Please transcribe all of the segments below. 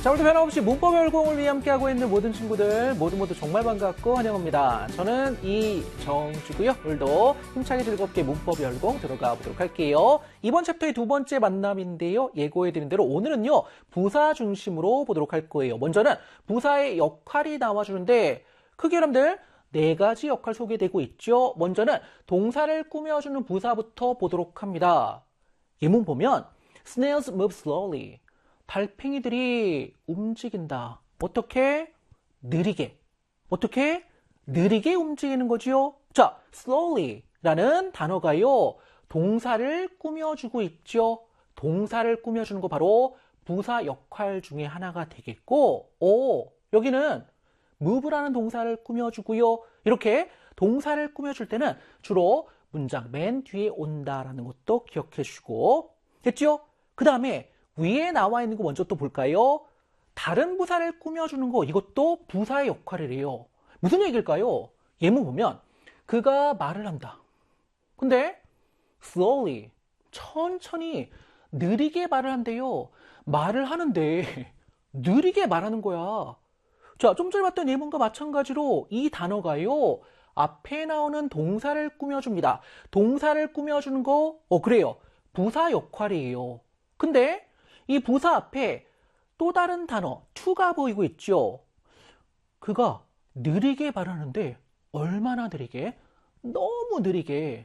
자, 오늘도 변함없이 문법 열공을 위해 함께하고 있는 모든 친구들 모두 정말 반갑고 환영합니다. 저는 이정주고요. 오늘도 힘차게 즐겁게 문법 열공 들어가 보도록 할게요. 이번 챕터의 두 번째 만남인데요. 예고해드린 대로 오늘은요. 부사 중심으로 보도록 할 거예요. 먼저는 부사의 역할이 나와주는데 크게 여러분들 네 가지 역할 소개되고 있죠. 먼저는 동사를 꾸며주는 부사부터 보도록 합니다. 예문 보면 Snails move slowly. 달팽이들이 움직인다. 어떻게? 느리게. 어떻게? 느리게 움직이는 거지요. 자, slowly라는 단어가요. 동사를 꾸며주고 있죠. 동사를 꾸며주는 거 바로 부사 역할 중에 하나가 되겠고, 여기는 move라는 동사를 꾸며주고요. 이렇게 동사를 꾸며줄 때는 주로 문장 맨 뒤에 온다라는 것도 기억해 주시고, 됐죠? 그 다음에 위에 나와 있는 거 먼저 또 볼까요? 다른 부사를 꾸며주는 거, 이것도 부사의 역할이래요. 무슨 얘기일까요? 예문 보면 그가 말을 한다. 근데 slowly, 천천히 느리게 말을 한대요. 말을 하는데 느리게 말하는 거야. 자, 좀 전에 봤던 예문과 마찬가지로 이 단어가요. 앞에 나오는 동사를 꾸며줍니다. 동사를 꾸며주는 거, 그래요. 부사 역할이에요. 근데 이 부사 앞에 또 다른 단어 to가 보이고 있죠. 그가 느리게 말하는데 얼마나 느리게? 너무 느리게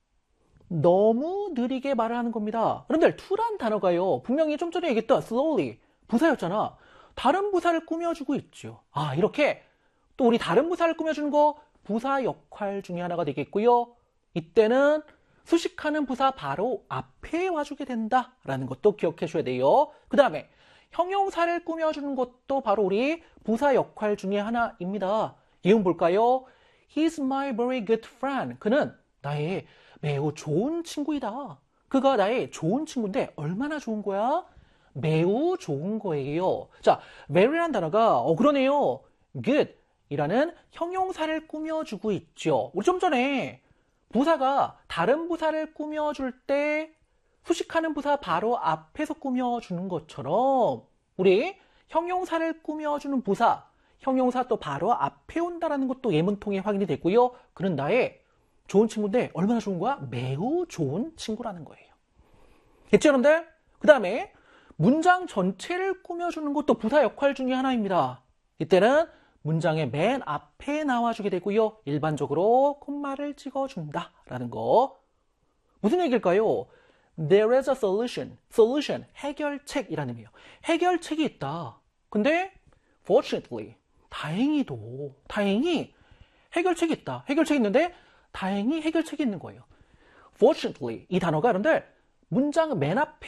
말을 하는 겁니다. 여러분들 to란 단어가요. 분명히 좀 전에 얘기했던 slowly 부사였잖아. 다른 부사를 꾸며주고 있죠. 이렇게 또 우리 다른 부사를 꾸며주는 거 부사 역할 중에 하나가 되겠고요. 이때는 수식하는 부사 바로 앞에 와주게 된다라는 것도 기억해 줘야 돼요. 그 다음에 형용사를 꾸며주는 것도 바로 우리 부사 역할 중에 하나입니다. 예문 볼까요? He's my very good friend. 그는 나의 매우 좋은 친구이다. 그가 나의 좋은 친구인데 얼마나 좋은 거야? 매우 좋은 거예요. 자, very라는 단어가 그러네요. good 이라는 형용사를 꾸며주고 있죠. 우리 좀 전에 부사가 다른 부사를 꾸며줄 때 수식하는 부사 바로 앞에서 꾸며주는 것처럼 우리 형용사를 꾸며주는 부사, 형용사 또 바로 앞에 온다라는 것도 예문 통해 확인이 됐고요. 그는 나의 좋은 친구인데 얼마나 좋은 거야? 매우 좋은 친구라는 거예요. 됐죠, 여러분들? 그 다음에 문장 전체를 꾸며주는 것도 부사 역할 중에 하나입니다. 이때는 문장의 맨 앞에 나와주게 되고요. 일반적으로 콤마를 찍어준다라는 거. 무슨 얘기일까요? There is a solution. Solution, 해결책이라는 의미예요. 해결책이 있다. 근데 fortunately, 다행히 해결책이 있다. 해결책이 있는데 다행히 해결책이 있는 거예요. Fortunately, 이 단어가 여러분들 문장 맨 앞에